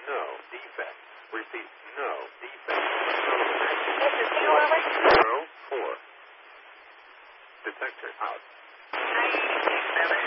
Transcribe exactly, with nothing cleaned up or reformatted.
No defect. Repeat, no defect. This is Taylor. Zero four. Detector out.